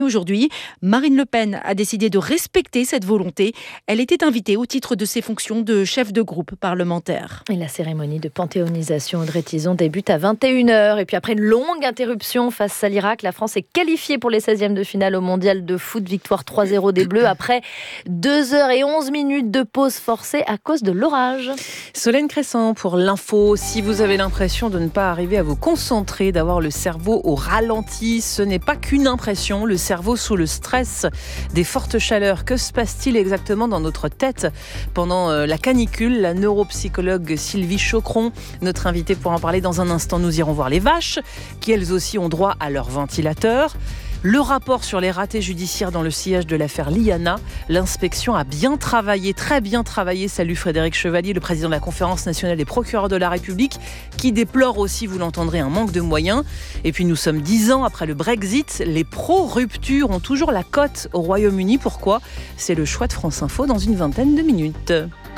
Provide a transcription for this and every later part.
Aujourd'hui, Marine Le Pen a décidé de respecter cette volonté. Elle était invitée au titre de ses fonctions de chef de groupe parlementaire. Et la cérémonie de panthéonisation Audrey Tizon débute à 21h. Et puis après une longue interruption face à l'Irak, la France est qualifiée pour les 16e de finale au mondial de foot. Victoire 3-0 des Bleus après 2h11 de pause forcée à cause de l'orage. Solène Crescent pour l'info. Si vous avez l'impression de ne pas arriver à vous concentrer, d'avoir le cerveau au ralenti, ce n'est pas qu'une impression. Le cerveau sous le stress des fortes chaleurs. Que se passe-t-il exactement dans notre tête pendant la canicule? La neuropsychologue Sylvie Chocron, notre invitée pour en parler dans un instant. Nous irons voir les vaches qui elles aussi ont droit à leur ventilateur. Le rapport sur les ratés judiciaires dans le sillage de l'affaire Liana. L'inspection a bien travaillé, très bien travaillé. Salut Frédéric Chevalier, le président de la Conférence nationale des procureurs de la République, qui déplore aussi, vous l'entendrez, un manque de moyens. Et puis nous sommes 10 ans après le Brexit. Les pro-rupture ont toujours la cote au Royaume-Uni. Pourquoi ? C'est le choix de France Info dans une vingtaine de minutes.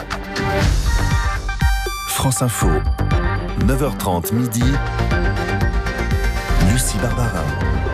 France Info, 9h30 midi, Lucie Barbarin.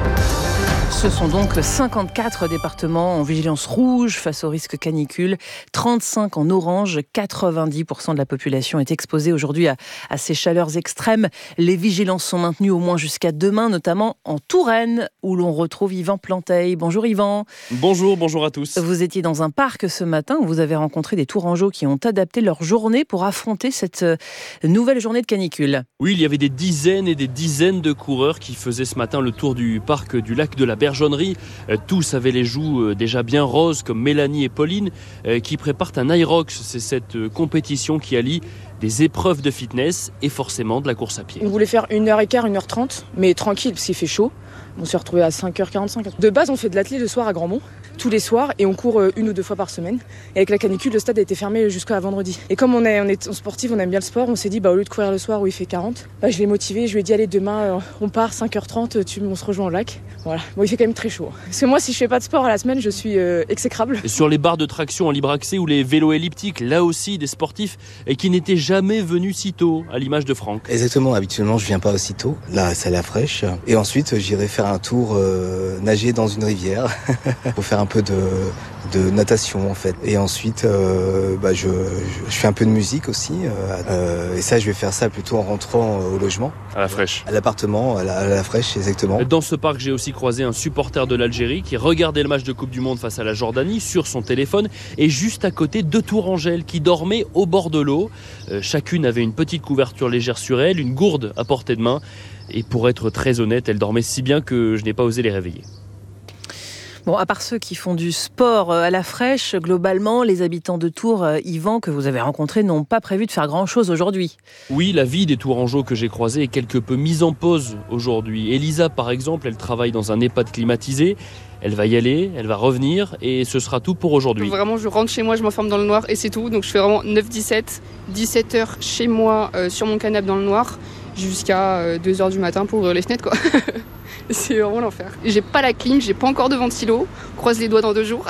Ce sont donc 54 départements en vigilance rouge face au risque canicule, 35 en orange, 90% de la population est exposée aujourd'hui à ces chaleurs extrêmes. Les vigilances sont maintenues au moins jusqu'à demain, notamment en Touraine, où l'on retrouve Yvan Planteil. Bonjour Yvan. Bonjour à tous. Vous étiez dans un parc ce matin où vous avez rencontré des Tourangeaux qui ont adapté leur journée pour affronter cette nouvelle journée de canicule. Oui, il y avait des dizaines et des dizaines de coureurs qui faisaient ce matin le tour du parc du lac de la Bergeonnerie. Tous avaient les joues déjà bien roses, comme Mélanie et Pauline, qui préparent un Irox. C'est cette compétition qui allie des épreuves de fitness et forcément de la course à pied. On voulait faire 1h15, 1h30, mais tranquille parce qu'il fait chaud. On s'est retrouvés à 5h45. De base, on fait de l'athlé le soir à Grandmont, tous les soirs, et on court 1 ou 2 fois par semaine. Et avec la canicule, le stade a été fermé jusqu'à vendredi. Et comme on est sportif, on aime bien le sport, on s'est dit, au lieu de courir le soir où il fait 40, je l'ai motivé, je lui ai dit, allez, demain, on part 5h30, on se rejoint au lac. Voilà. Bon, il fait quand même très chaud. Parce que moi, si je fais pas de sport à la semaine, je suis exécrable. Et sur les barres de traction en libre accès ou les vélos elliptiques, là aussi, des sportifs qui n'étaient jamais venus si tôt, à l'image de Franck. Exactement, habituellement, je viens pas aussitôt. Là, c'est à la fraîche. Et ensuite, j'irai faire un tour nager dans une rivière pour faire un peu de natation en fait. Et ensuite, je fais un peu de musique aussi. Et ça, je vais faire ça plutôt en rentrant au logement. À la fraîche. À l'appartement, à la fraîche, exactement. Dans ce parc, j'ai aussi croisé un supporter de l'Algérie qui regardait le match de Coupe du Monde face à la Jordanie sur son téléphone. Et juste à côté, 2 tourangelles qui dormaient au bord de l'eau. Chacune avait une petite couverture légère sur elle, une gourde à portée de main. Et pour être très honnête, elles dormaient si bien que je n'ai pas osé les réveiller. Bon, à part ceux qui font du sport à la fraîche, globalement, les habitants de Tours, Yvan, que vous avez rencontrés, n'ont pas prévu de faire grand-chose aujourd'hui. Oui, la vie des Tourangeaux que j'ai croisés est quelque peu mise en pause aujourd'hui. Elisa, par exemple, elle travaille dans un EHPAD climatisé. Elle va y aller, elle va revenir et ce sera tout pour aujourd'hui. Vraiment, je rentre chez moi, je m'enferme dans le noir et c'est tout. Donc je fais vraiment 9-17, 17h chez moi sur mon canapé dans le noir jusqu'à 2h du matin pour ouvrir les fenêtres, quoi. C'est vraiment l'enfer. J'ai pas la clim, j'ai pas encore de ventilo. Croise les doigts dans 2 jours.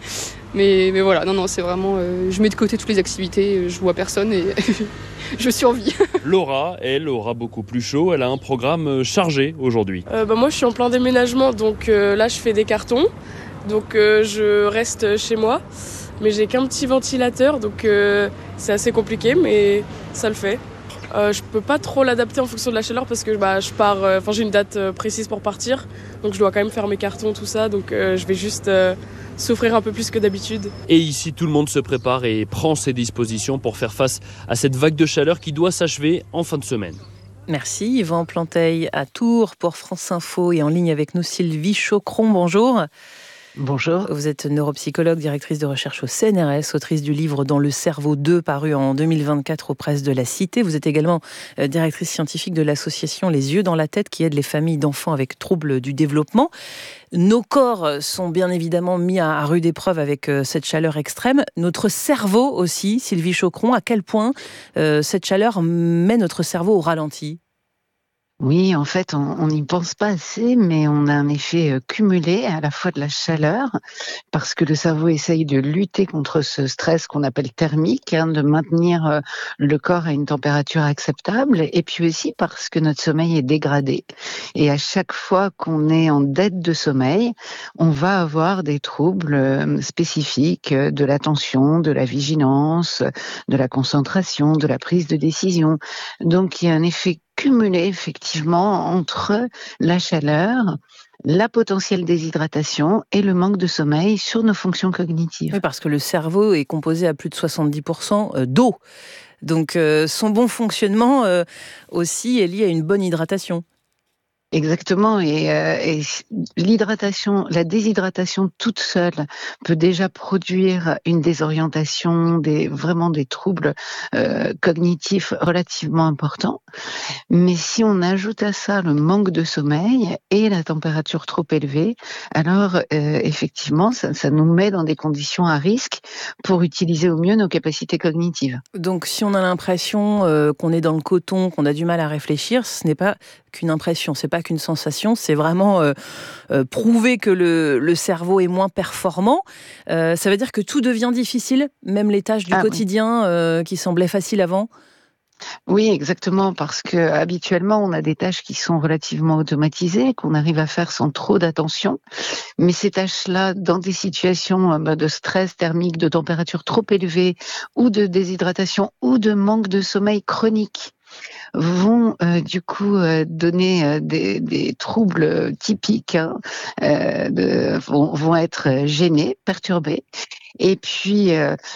mais voilà, non, c'est vraiment... je mets de côté toutes les activités, je vois personne et je survis. Laura, elle, aura beaucoup plus chaud. Elle a un programme chargé aujourd'hui. Moi, je suis en plein déménagement, donc là, je fais des cartons. Donc je reste chez moi. Mais j'ai qu'un petit ventilateur, donc c'est assez compliqué, mais ça le fait. Je peux pas trop l'adapter en fonction de la chaleur parce que je pars, j'ai une date précise pour partir, donc je dois quand même faire mes cartons, tout ça, donc je vais juste souffrir un peu plus que d'habitude. Et ici, tout le monde se prépare et prend ses dispositions pour faire face à cette vague de chaleur qui doit s'achever en fin de semaine. Merci Yvan Planteil à Tours pour France Info et en ligne avec nous Sylvie Chocron. Bonjour. Bonjour. Vous êtes neuropsychologue, directrice de recherche au CNRS, autrice du livre Dans le cerveau 2, paru en 2024 aux presses de la Cité. Vous êtes également directrice scientifique de l'association Les Yeux dans la tête qui aide les familles d'enfants avec troubles du développement. Nos corps sont bien évidemment mis à rude épreuve avec cette chaleur extrême. Notre cerveau aussi, Sylvie Chocron, à quel point cette chaleur met notre cerveau au ralenti ? Oui, en fait, on n'y pense pas assez, mais on a un effet cumulé à la fois de la chaleur, parce que le cerveau essaye de lutter contre ce stress qu'on appelle thermique, de maintenir le corps à une température acceptable, et puis aussi parce que notre sommeil est dégradé. Et à chaque fois qu'on est en dette de sommeil, on va avoir des troubles spécifiques de l'attention, de la vigilance, de la concentration, de la prise de décision. Donc il y a un effet cumulé effectivement entre la chaleur, la potentielle déshydratation et le manque de sommeil sur nos fonctions cognitives. Oui, parce que le cerveau est composé à plus de 70% d'eau. Donc son bon fonctionnement aussi est lié à une bonne hydratation. Exactement, et l'hydratation, la déshydratation toute seule peut déjà produire une désorientation, vraiment des troubles cognitifs relativement importants. Mais si on ajoute à ça le manque de sommeil et la température trop élevée, alors effectivement, ça nous met dans des conditions à risque pour utiliser au mieux nos capacités cognitives. Donc si on a l'impression qu'on est dans le coton, qu'on a du mal à réfléchir, ce n'est pas qu'une impression, c'est pas qu'une sensation, c'est vraiment prouver que le cerveau est moins performant. Ça veut dire que tout devient difficile, même les tâches du quotidien qui semblaient faciles avant. Oui, exactement, parce que habituellement, on a des tâches qui sont relativement automatisées, qu'on arrive à faire sans trop d'attention. Mais ces tâches-là, dans des situations de stress thermique, de température trop élevée, ou de déshydratation, ou de manque de sommeil chronique, vont du coup donner des troubles typiques, vont être gênés, perturbés. Et puis,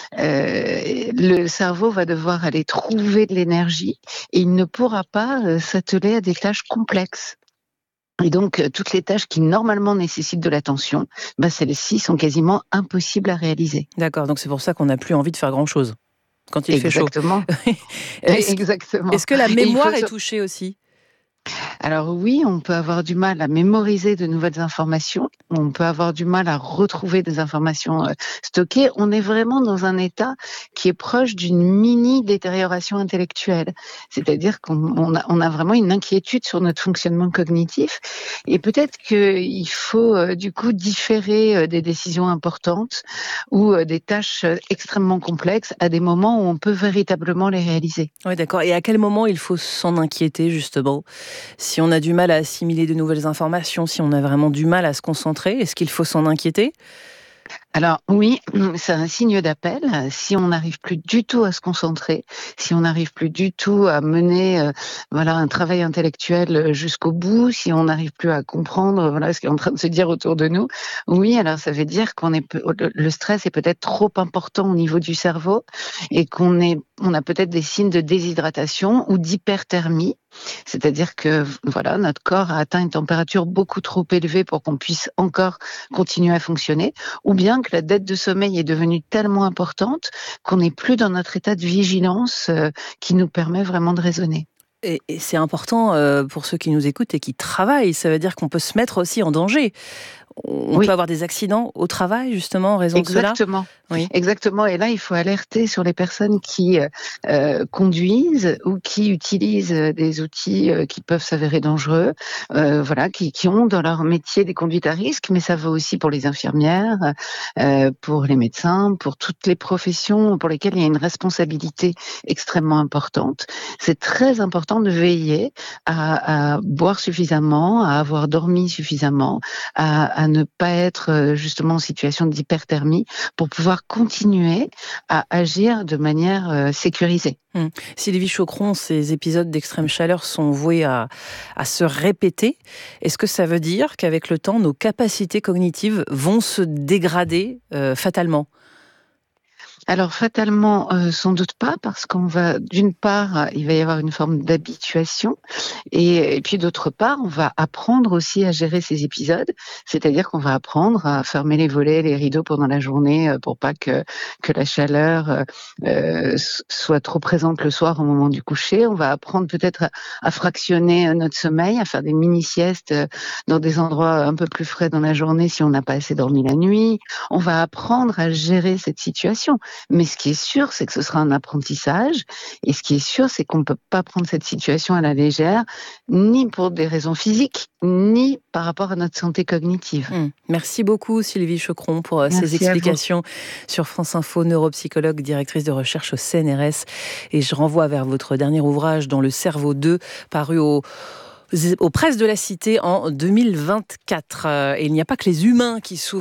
le cerveau va devoir aller trouver de l'énergie et il ne pourra pas s'atteler à des tâches complexes. Et donc, toutes les tâches qui normalement nécessitent de l'attention, celles-ci sont quasiment impossibles à réaliser. D'accord, donc c'est pour ça qu'on n'a plus envie de faire grand-chose quand il fait chaud. Exactement. Exactement. Est-ce que la mémoire est touchée aussi ? Alors oui, on peut avoir du mal à mémoriser de nouvelles informations, on peut avoir du mal à retrouver des informations stockées. On est vraiment dans un état qui est proche d'une mini-détérioration intellectuelle. C'est-à-dire qu'on a vraiment une inquiétude sur notre fonctionnement cognitif. Et peut-être qu'il faut du coup différer des décisions importantes ou des tâches extrêmement complexes à des moments où on peut véritablement les réaliser. Oui, d'accord. Et à quel moment il faut s'en inquiéter, justement ? Si on a du mal à assimiler de nouvelles informations, si on a vraiment du mal à se concentrer, est-ce qu'il faut s'en inquiéter ? Alors oui, c'est un signe d'appel. Si on n'arrive plus du tout à se concentrer, si on n'arrive plus du tout à mener un travail intellectuel jusqu'au bout, si on n'arrive plus à comprendre ce qui est en train de se dire autour de nous, oui, alors ça veut dire le stress est peut-être trop important au niveau du cerveau et qu'on a peut-être des signes de déshydratation ou d'hyperthermie. C'est-à-dire que notre corps a atteint une température beaucoup trop élevée pour qu'on puisse encore continuer à fonctionner, ou bien que la dette de sommeil est devenue tellement importante qu'on n'est plus dans notre état de vigilance qui nous permet vraiment de raisonner. Et c'est important pour ceux qui nous écoutent et qui travaillent, ça veut dire qu'on peut se mettre aussi en danger. On peut avoir des accidents au travail, justement, en raison de cela. Exactement. Et là, il faut alerter sur les personnes qui conduisent ou qui utilisent des outils qui peuvent s'avérer dangereux, qui ont dans leur métier des conduites à risque, mais ça vaut aussi pour les infirmières, pour les médecins, pour toutes les professions pour lesquelles il y a une responsabilité extrêmement importante. C'est très important de veiller à boire suffisamment, à avoir dormi suffisamment, à ne pas être justement en situation d'hyperthermie pour pouvoir continuer à agir de manière sécurisée. Sylvie Chaucron, ces épisodes d'extrême chaleur sont voués à se répéter. Est-ce que ça veut dire qu'avec le temps, nos capacités cognitives vont se dégrader fatalement ? Alors fatalement, sans doute pas, parce d'une part, il va y avoir une forme d'habituation, et puis d'autre part, on va apprendre aussi à gérer ces épisodes, c'est-à-dire qu'on va apprendre à fermer les volets, les rideaux pendant la journée, pour pas que la chaleur soit trop présente le soir au moment du coucher. On va apprendre peut-être à fractionner notre sommeil, à faire des mini-siestes dans des endroits un peu plus frais dans la journée si on n'a pas assez dormi la nuit. On va apprendre à gérer cette situation. Mais ce qui est sûr, c'est que ce sera un apprentissage. Et ce qui est sûr, c'est qu'on ne peut pas prendre cette situation à la légère, ni pour des raisons physiques, ni par rapport à notre santé cognitive. Merci beaucoup Sylvie Chocron pour ces explications sur France Info, neuropsychologue, directrice de recherche au CNRS. Et je renvoie vers votre dernier ouvrage dans Le Cerveau 2, paru aux presses de la Cité en 2024. Et il n'y a pas que les humains qui souffrent